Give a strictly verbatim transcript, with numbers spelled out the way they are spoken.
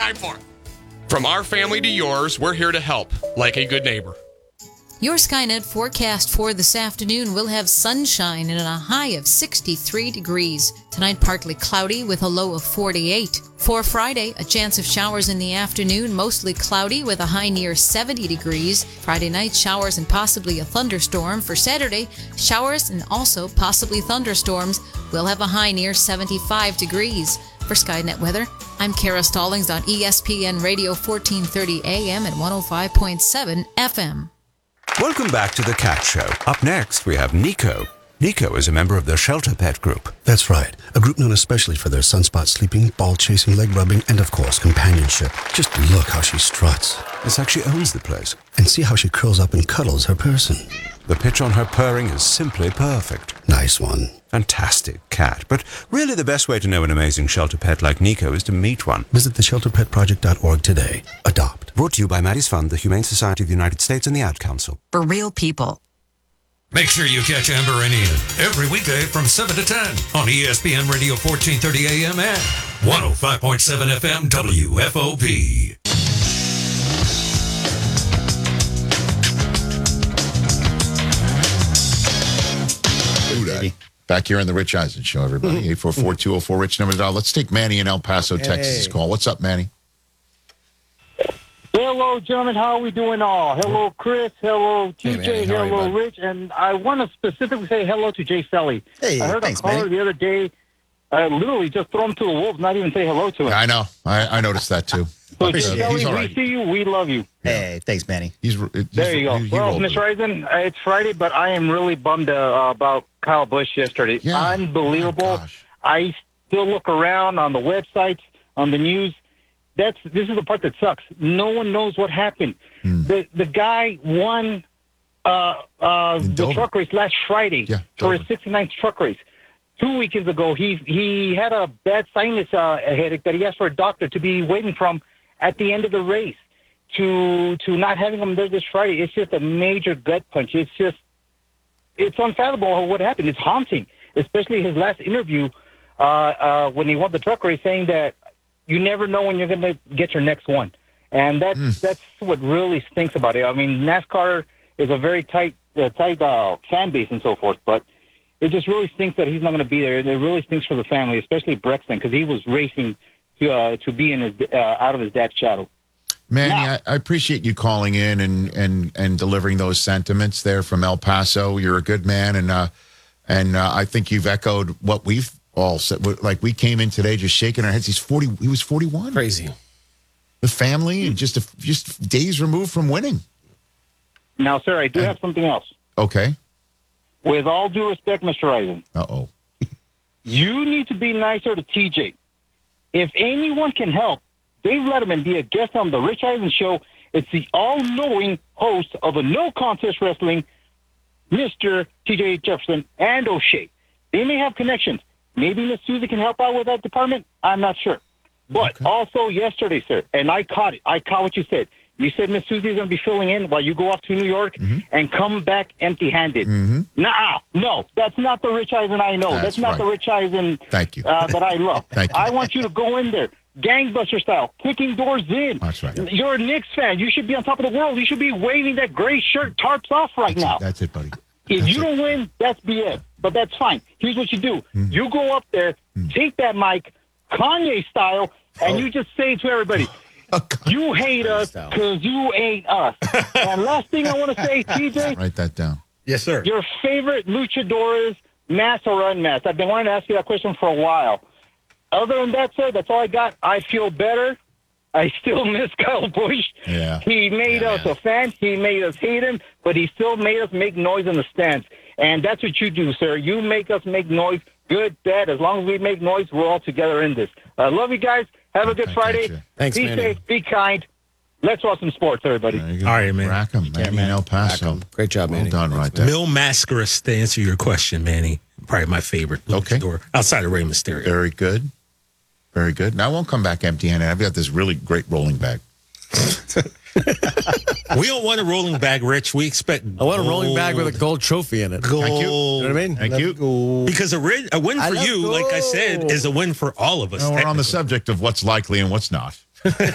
time for? From our family to yours, we're here to help, like a good neighbor. Your Skynet forecast for this afternoon will have sunshine and a high of sixty-three degrees. Tonight, partly cloudy with a low of forty-eight. For Friday, a chance of showers in the afternoon, mostly cloudy with a high near seventy degrees. Friday night, showers and possibly a thunderstorm. For Saturday, showers and also possibly thunderstorms. We'll have a high near seventy-five degrees. For Skynet Weather, I'm Kara Stallings on E S P N Radio fourteen thirty A M and one oh five point seven F M. Welcome back to The Cat Show. Up next, we have Nico. Nico is a member of the Shelter Pet Group. That's right. A group known especially for their sunspot sleeping, ball chasing, leg rubbing, and of course, companionship. Just look how she struts. It's like she owns the place. And see how she curls up and cuddles her person. The pitch on her purring is simply perfect. Nice one. Fantastic cat. But really the best way to know an amazing shelter pet like Nico is to meet one. Visit the shelter pet project dot org today. Adopt. Brought to you by Maddie's Fund, the Humane Society of the United States, and the Ad Council. For real people. Make sure you catch Amber and Ian every weekday from seven to ten on E S P N Radio fourteen thirty A M and one oh five point seven F M W F O P. Back here on the Rich Eisen Show, everybody. eight four four, two oh four, RICH, number to dial. Let's take Manny in El Paso, Texas' Hey. call. What's up, Manny? Hello, gentlemen. How are we doing all? Hello, Chris. Hello, T J. Hey, Manny. How are you, Hello, bud? Rich. And I want to specifically say hello to Jay Selly. Hey, I heard thanks, a caller Manny. the other day uh, literally just throw him to the wolves, not even say hello to him. I know. I, I noticed that, too. So, But, Jay uh, Selly, he's all we right. see you. We love you. Hey, thanks, Manny. He's, he's, There you go. he- he well, rolled Mister with it. Eisen, uh, it's Friday, but I am really bummed uh, about Kyle Busch yesterday. Yeah. Unbelievable. Oh, gosh. I still look around on the websites, on the news. That's this is the part that sucks. No one knows what happened. Hmm. The the guy won uh, uh, In the Dover. truck race last Friday Yeah, for his Dover. sixty-ninth truck race. Two weekends ago, he he had a bad sinus uh, headache that he asked for a doctor to be waiting from at the end of the race. To to not having him there this Friday, it's just a major gut punch. It's just it's unfathomable what happened. It's haunting, especially his last interview uh, uh, when he won the truck race, saying that you never know when you're going to get your next one, and that's Mm. that's what really stinks about it. I mean, NASCAR is a very tight uh, tight uh, fan base and so forth, but it just really stinks that he's not going to be there. And it really stinks for the family, especially Brexton, because he was racing to uh, to be in his uh, out of his dad's shadow. Manny, Now- I, I appreciate you calling in and, and, and delivering those sentiments there from El Paso. You're a good man, and uh, and uh, I think you've echoed what we've all said. Like, we came in today just shaking our heads. He's forty. He was forty-one. Crazy. The family, and just a, just days removed from winning. Now, sir, I do And- have something else. Okay. With all due respect, Mister Eisen, Uh oh. you need to be nicer to T J. If anyone can help, Dave Letterman be a guest on the Rich Eisen Show. It's the all-knowing host of a no-contest wrestling, Mister T J Jefferson and O'Shea. They may have connections. Maybe Miss Susie can help out with that department. I'm not sure. But Okay. also yesterday, sir, and I caught it. I caught what you said. You said Miss Susie is going to be filling in while you go off to New York Mm-hmm. and come back empty-handed. Mhm. Nah, no, that's not the Rich Eisen I know. That's That's, not right. the Rich Eisen Thank you. uh, that I love. Thank you. I want you to go in there, gangbuster style, kicking doors in. That's right. You're a Knicks fan. You should be on top of the world. You should be waving that gray shirt tarps off right That's now. it, that's it, buddy. If That's you it. don't win, that's B S. But that's fine. Here's what you do. Hmm. You go up there, take that mic, Kanye style, and Oh. you just say to everybody, you hate us style. because you ain't us. And last thing I want to say, T J, Write that down. Yes, sir. your favorite luchadores, mass or unmasked? I've been wanting to ask you that question for a while. Other than that, sir, that's all I got. I feel better. I still miss Kyle Busch. Yeah. He made Yeah, us man. a fan. He made us hate him, but he still made us make noise in the stands. And that's what you do, sir. You make us make noise, good, bad. As long as we make noise, we're all together in this. I love you guys. Have a good Okay, Friday. gotcha. Thanks, be Manny. safe. Be kind. Let's watch some sports, everybody. There you go. All right, man. Rackham, Manny in El Paso. Great job, Well Manny. done, right there. Mil Mascaras, to answer your question, Manny. Probably my favorite Okay. luchador outside of Rey Mysterio. Very good. Very good. Now I won't come back empty-handed. I've got this really great rolling bag. We don't want a rolling bag, Rich. We expect I want a rolling bag with a gold. gold trophy in it. Gold. Thank you. You know what I mean? Thank Let's you. go. Because a, ri- a win I for love you, like I said, gold. is a win for all of us. Now we're on the technically. subject of what's likely and what's not.